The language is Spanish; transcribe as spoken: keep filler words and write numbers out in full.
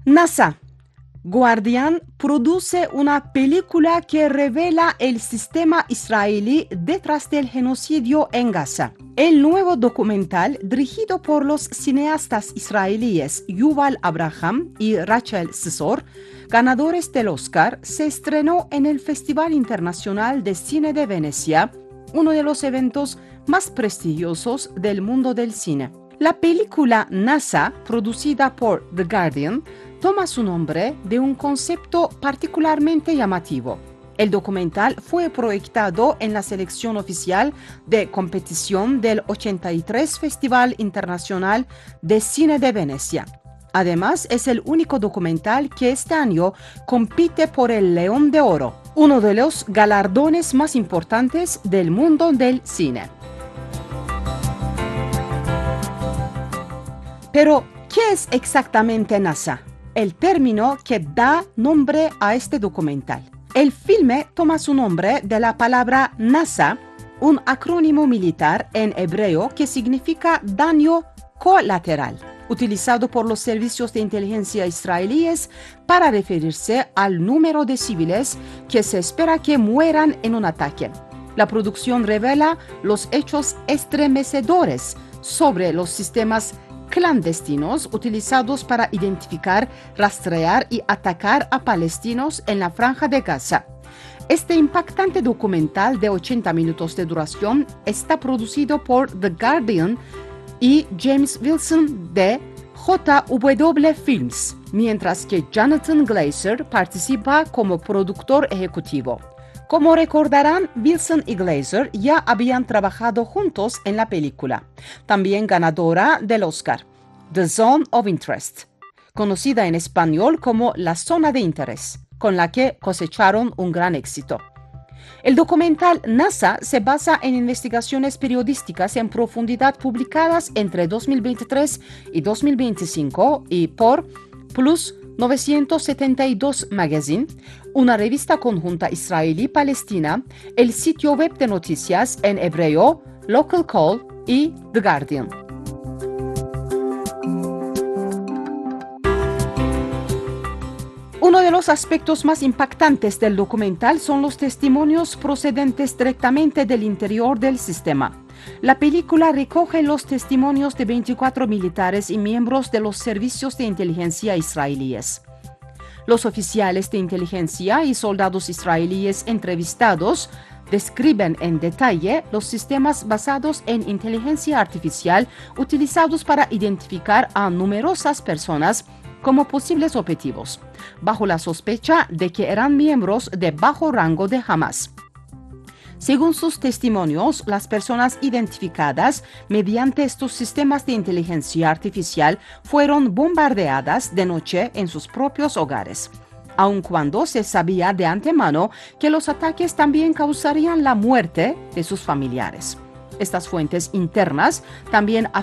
NASA, Guardian, produce una película que revela el sistema israelí detrás del genocidio en Gaza. El nuevo documental, dirigido por los cineastas israelíes Yuval Abraham y Rachel Sisor, ganadores del Oscar, se estrenó en el Festival Internacional de Cine de Venecia, uno de los eventos más prestigiosos del mundo del cine. La película NASA, producida por The Guardian, toma su nombre de un concepto particularmente llamativo. El documental fue proyectado en la selección oficial de competición del ochenta y tres Festival Internacional de Cine de Venecia. Además, es el único documental que este año compite por el León de Oro, uno de los galardones más importantes del mundo del cine. Pero, ¿qué es exactamente NASA? El término que da nombre a este documental. El filme toma su nombre de la palabra NASA, un acrónimo militar en hebreo que significa daño colateral, utilizado por los servicios de inteligencia israelíes para referirse al número de civiles que se espera que mueran en un ataque. La producción revela los hechos estremecedores sobre los sistemas clandestinos utilizados para identificar, rastrear y atacar a palestinos en la Franja de Gaza. Este impactante documental de ochenta minutos de duración está producido por The Guardian y James Wilson de J W Films, mientras que Jonathan Glazer participa como productor ejecutivo. Como recordarán, Wilson y Glazer ya habían trabajado juntos en la película, también ganadora del Oscar, The Zone of Interest, conocida en español como La Zona de Interés, con la que cosecharon un gran éxito. El documental NASA se basa en investigaciones periodísticas en profundidad publicadas entre dos mil veintitrés y dos mil veinticinco y por Plus novecientos setenta y dos Magazine, una revista conjunta israelí-palestina, el sitio web de noticias en hebreo, Local Call y The Guardian. Uno de los aspectos más impactantes del documental son los testimonios procedentes directamente del interior del sistema. La película recoge los testimonios de veinticuatro militares y miembros de los servicios de inteligencia israelíes. Los oficiales de inteligencia y soldados israelíes entrevistados describen en detalle los sistemas basados en inteligencia artificial utilizados para identificar a numerosas personas como posibles objetivos, bajo la sospecha de que eran miembros de bajo rango de Hamas. Según sus testimonios, las personas identificadas mediante estos sistemas de inteligencia artificial fueron bombardeadas de noche en sus propios hogares, aun cuando se sabía de antemano que los ataques también causarían la muerte de sus familiares. Estas fuentes internas también